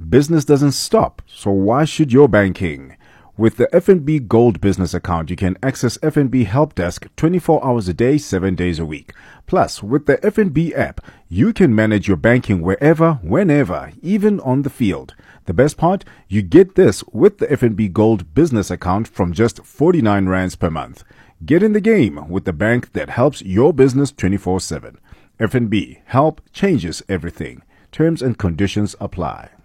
Business doesn't stop, so why should your banking? With the FNB Gold Business Account, you can access FNB Help Desk 24 hours a day, 7 days a week. Plus, with the FNB app, you can manage your banking wherever, whenever, even on the field. The best part? You get this with the FNB Gold Business Account from just 49 rands per month. Get in the game with the bank that helps your business 24/7. FNB Help changes everything. Terms and conditions apply.